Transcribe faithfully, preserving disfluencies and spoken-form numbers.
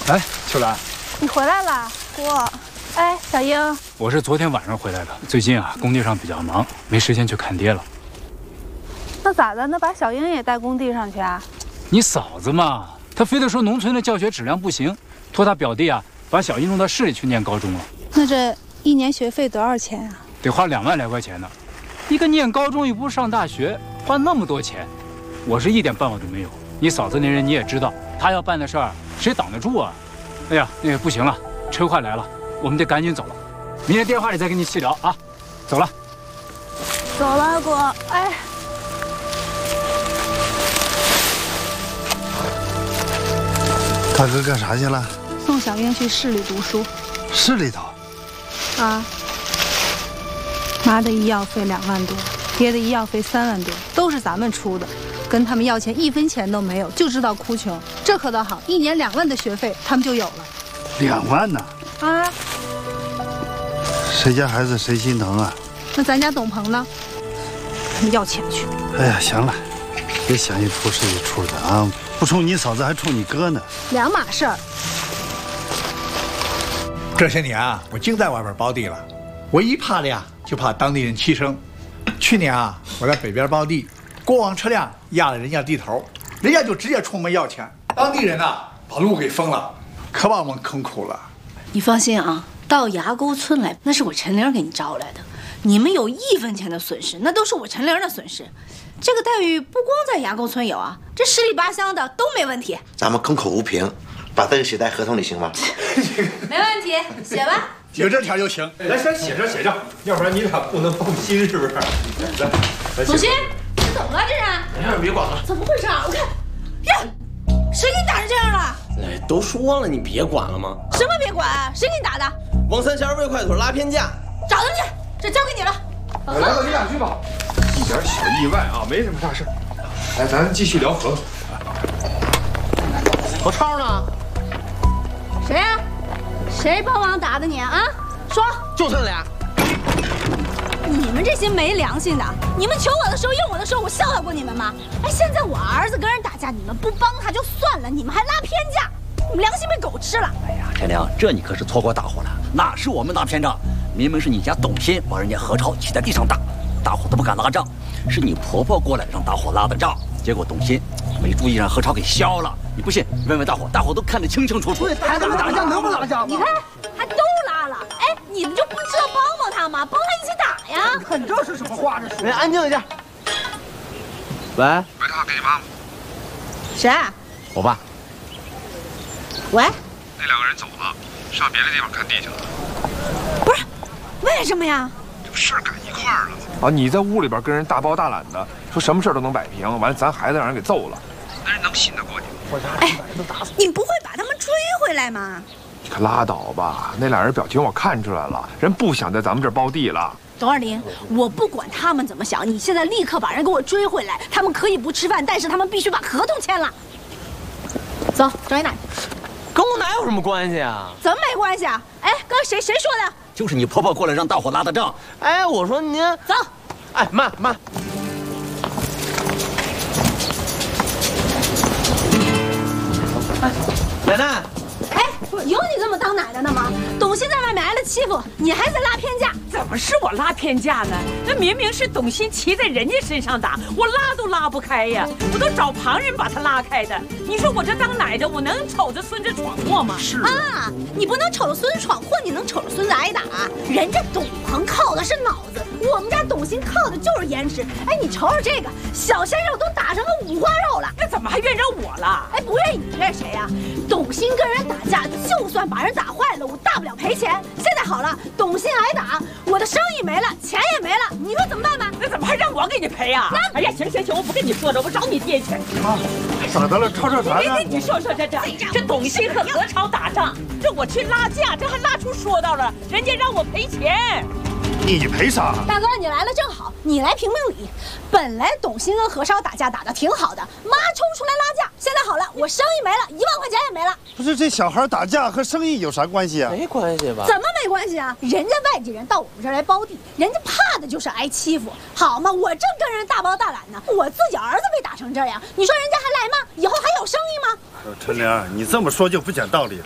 哎，秋兰， 你回来了，姑。哎，小英， 我是昨天晚上回来的。最近啊，工地上比较忙，没时间去看爹了。 那咋的？那把小英也带工地上去啊？ 你嫂子嘛，她非得说农村的教学质量不行，托她表弟啊，把小英弄到市里去念高中了。 那这一年学费多少钱啊？ 得花两万来块钱呢。一个念高中又不是上大学，花那么多钱，我是一点办法都没有。你嫂子那人你也知道，她要办的事儿，谁挡得住啊？哎呀，那个不行了，车快来了，我们得赶紧走了。明天电话里再跟你细聊啊。走了。 走了，姑。哎。 大哥干啥去了？ 送小英去市里读书。 市里头？ 啊。妈的医药费两万多，爹的医药费三万多，都是咱们出的，跟他们要钱一分钱都没有，就知道哭穷。这可倒好，一年两万的学费他们就有了。 两万呢？ 啊。 谁家孩子谁心疼啊？ 那咱家董鹏呢？他们要钱去。 哎呀，行了，别想一出是一出的啊！不冲你嫂子还冲你哥呢， 两码事儿。 这些年啊，我净在外边包地了，唯一怕的呀，就怕当地人欺生。去年啊，我在北边包地，过往车辆压了人家地头，人家就直接出门要钱，当地人呐、啊、把路给封了，可把我们坑苦了。 你放心啊，到崖沟村来，那是我陈玲给你招来的，你们有一分钱的损失，那都是我陈玲的损失。这个待遇不光在崖沟村有啊，这十里八乡的都没问题。 咱们空口无凭，把这个写在合同里行吗？ 没问题，写吧。 有这条就行。 来，先写上写上，要不然你俩不能放心，是不是？来， 董鑫，你怎么了这是？ 哎呀，别管了。 怎么回事啊？我看，呀，谁给你打成这样了？ 哎，都说了你别管了吗？ 什么别管？谁给你打的？ 王三仙为快腿拉偏架， 找他们去，这交给你了。 来吧，你俩去吧。一点小意外啊，没什么大事。来，咱继续聊合同。何超呢？ 谁呀？谁帮忙打的你啊？说， 就他俩。 你们这些没良心的！你们求我的时候用我的时候，我笑话过你们吗？哎，现在我儿子跟人打架，你们不帮他就算了，你们还拉偏架，你们良心被狗吃了！ 哎呀，陈亮，这你可是错过大火了，哪是我们拉偏仗？明明是你家董鑫把人家何超骑在地上打，大伙都不敢拉仗，是你婆婆过来让大伙拉的仗，结果董鑫没注意让何超给削了。你不信，问问大伙，大伙都看得清清楚楚。 孩子们打架能不拉架吗？ 你看，还都拉了。哎，你们就不知道帮帮他吗？帮他一起打呀！ 你这是什么话？这是。 人安静一点。喂。 喂，他给你妈吗？ 谁？ 我爸。 喂。 那两个人走了，上别的地方看地去了。 不是，为什么呀？ 这不事儿赶一块儿了。 啊！你在屋里边跟人大包大揽的，说什么事儿都能摆平，完了咱孩子让人给揍了。 那人能信得过你？ 哎，你不会把他们追回来吗？ 你可拉倒吧！那俩人表情我看出来了，人不想在咱们这儿包地了。 董二林，我不管他们怎么想，你现在立刻把人给我追回来。他们可以不吃饭，但是他们必须把合同签了。走，找你奶奶。 跟我哪有什么关系啊？ 怎么没关系啊？哎，刚才谁谁说的？ 就是你婆婆过来让大伙拉的仗。 哎，我说您走。 哎，慢慢。哎，奶奶。 哎，有你这么当奶奶的吗？董鑫在外面挨了欺负，你还在拉偏架。 怎么是我拉偏架呢？那明明是董鑫骑在人家身上打，我拉都拉不开呀！我都找旁人把他拉开的。你说我这当奶的，我能瞅着孙子闯祸吗？ 是啊，你不能瞅着孙子闯祸，你能瞅着孙子挨打。人家董鹏靠的是脑子，我们家董鑫靠的就是颜值。哎，你瞅瞅这个小鲜肉都打成了五花肉了， 那怎么还怨着我了？ 哎，不怨你怨谁呀？董鑫跟人打架，就算把人打坏了，我大不了赔钱。现在好了，董鑫挨打，我的生意没了，钱也没了，你说怎么办吧？ 那怎么还让我给你赔呀？哎呀，行行行，我不跟你说了，我找你爹去。 啊，咋的了？吵吵啥呢？ 你说说这这这董鑫和何超打仗，这我去拉架，这还拉出说道了，人家让我赔钱。 你赔啥？ 大哥，你来了正好，你来评评理。本来董鑫跟何超打架打得挺好的，妈冲出来拉架，现在好了，我生意没了，一万块钱也没了。 不是，这小孩打架和生意有啥关系啊？ 没关系吧？ 怎么没关系啊？人家外地人到我们这儿来包地，人家怕的就是挨欺负，好嘛？我正跟人大包大揽呢，我自己儿子被打成这样，你说人家还来吗？以后还有生意吗？ 陈玲，你这么说就不讲道理了。